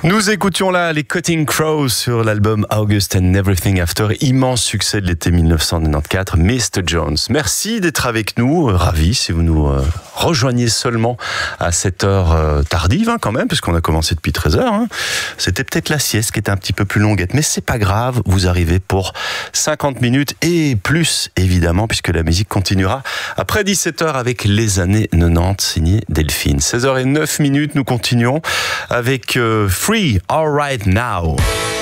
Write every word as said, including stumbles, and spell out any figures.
Nous écoutions là les Cutting Crows sur l'album August and Everything After, immense succès de l'été dix-neuf cent quatre-vingt-quatorze, mister Jones. Merci d'être avec nous, ravi si vous nous euh, rejoignez seulement à cette heure euh, tardive hein, quand même, puisqu'on a commencé depuis treize heures. Hein. C'était peut-être la sieste qui était un petit peu plus longuette, mais c'est pas grave, vous arrivez pour cinquante minutes et plus évidemment, puisque la musique continuera après dix-sept heures avec les années quatre-vingt-dix, signé Delphine. seize heures zéro neuf minutes, nous continuons avec euh, Free All Right Now.